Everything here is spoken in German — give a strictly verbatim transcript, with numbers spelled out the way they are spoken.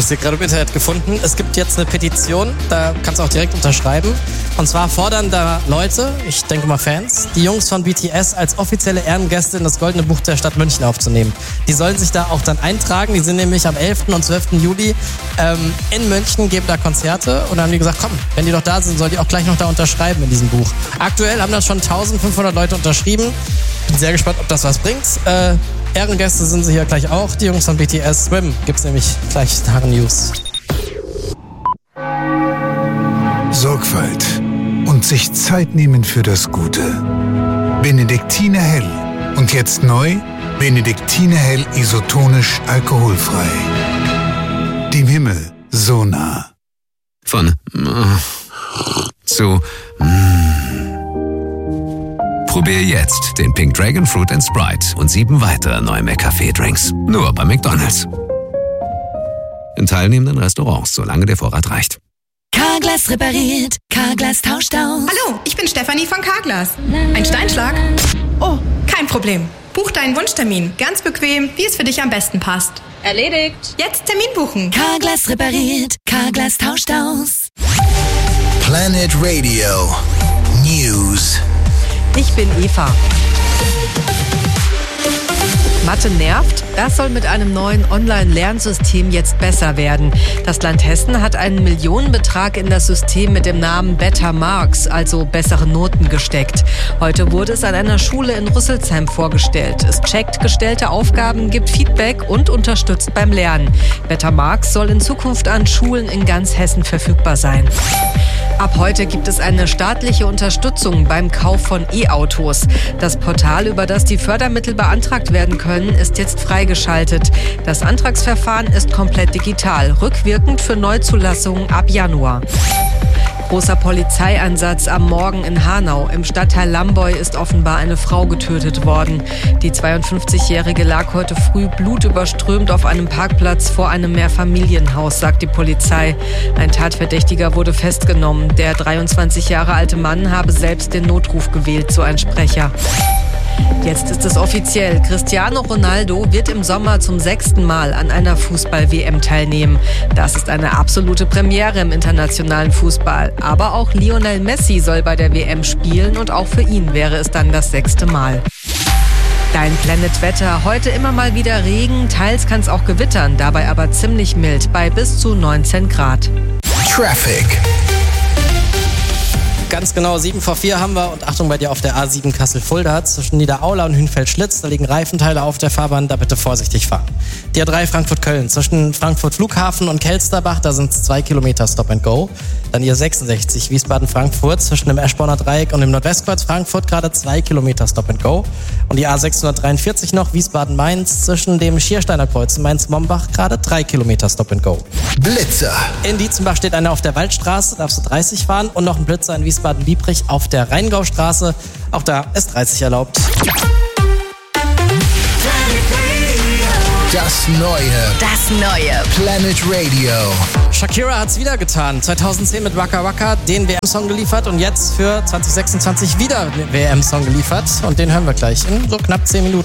das hier gerade im Internet gefunden. Es gibt jetzt eine Petition, da kannst du auch direkt unterschreiben. Und zwar fordern da Leute, ich denke mal Fans, die Jungs von B T S als offizielle Ehrengäste in das Goldene Buch der Stadt München aufzunehmen. Die sollen sich da auch dann eintragen. Die sind nämlich am elften und zwölften Juli ähm, in München, geben da Konzerte. Und dann haben die gesagt, komm, wenn die doch da sind, sollen die auch gleich noch da unterschreiben in diesem Buch. Aktuell haben das schon eintausendfünfhundert Leute unterschrieben. Bin sehr gespannt, ob das was bringt. Äh, Ehrengäste sind sie hier gleich auch. Die Jungs von B T S. Swim gibt's nämlich gleich nach News. Sorgfalt und sich Zeit nehmen für das Gute. Benediktiner Hell. Und jetzt neu, Benediktiner Hell isotonisch alkoholfrei. Dem Himmel so nah. Von äh, zu mm. Probier jetzt den Pink Dragon Fruit and Sprite und sieben weitere neue McCafé-Drinks. Nur bei McDonald's. In teilnehmenden Restaurants, solange der Vorrat reicht. Carglass repariert, Carglass tauscht aus. Hallo, ich bin Stefanie von Carglass. Ein Steinschlag? Oh, kein Problem. Buch deinen Wunschtermin. Ganz bequem, wie es für dich am besten passt. Erledigt. Jetzt Termin buchen. Carglass repariert, Carglass tauscht aus. Planet Radio News. Ich bin Eva. Mathe nervt? Das soll mit einem neuen Online-Lernsystem jetzt besser werden. Das Land Hessen hat einen Millionenbetrag in das System mit dem Namen Better Marks, also bessere Noten, gesteckt. Heute wurde es an einer Schule in Rüsselsheim vorgestellt. Es checkt gestellte Aufgaben, gibt Feedback und unterstützt beim Lernen. Better Marks soll in Zukunft an Schulen in ganz Hessen verfügbar sein. Ab heute gibt es eine staatliche Unterstützung beim Kauf von E-Autos. Das Portal, über das die Fördermittel beantragt werden können, ist jetzt freigeschaltet. Das Antragsverfahren ist komplett digital, rückwirkend für Neuzulassungen ab Januar. Großer Polizeieinsatz am Morgen in Hanau. Im Stadtteil Lamboy ist offenbar eine Frau getötet worden. Die zweiundfünfzigjährige lag heute früh blutüberströmt auf einem Parkplatz vor einem Mehrfamilienhaus, sagt die Polizei. Ein Tatverdächtiger wurde festgenommen. Der dreiundzwanzig Jahre alte Mann habe selbst den Notruf gewählt, so ein Sprecher. Jetzt ist es offiziell. Cristiano Ronaldo wird im Sommer zum sechsten Mal an einer Fußball-W M teilnehmen. Das ist eine absolute Premiere im internationalen Fußball. Aber auch Lionel Messi soll bei der W M spielen und auch für ihn wäre es dann das sechste Mal. Dein Planet Wetter. Heute immer mal wieder Regen, teils kann es auch gewittern, dabei aber ziemlich mild bei bis zu neunzehn Grad. Traffic. Ganz genau, sieben vor vier haben wir und Achtung bei dir auf der A sieben Kassel-Fulda zwischen Niederaula und Hünfeld-Schlitz. Da liegen Reifenteile auf der Fahrbahn, da bitte vorsichtig fahren. Die A drei Frankfurt-Köln zwischen Frankfurt-Flughafen und Kelsterbach, da sind es zwei Kilometer Stop and Go. Dann die A sechsundsechzig Wiesbaden-Frankfurt zwischen dem Eschborner Dreieck und dem Nordwestkreuz Frankfurt gerade zwei Kilometer Stop and Go. Und die A sechshundertdreiundvierzig noch Wiesbaden-Mainz zwischen dem Schiersteiner Kreuz und Mainz-Mombach gerade drei Kilometer Stop and Go. Blitzer. In Dietzenbach steht einer auf der Waldstraße, darfst du dreißig fahren und noch ein Blitzer in Wiesbaden-Biebrich auf der Rheingaustraße. Auch da ist dreißig erlaubt. Das Neue. Das Neue. Planet Radio. Shakira hat's wieder getan. zweitausendzehn mit Waka Waka den W M-Song geliefert und jetzt für zwanzig sechsundzwanzig wieder den W M-Song geliefert. Und den hören wir gleich in so knapp zehn Minuten.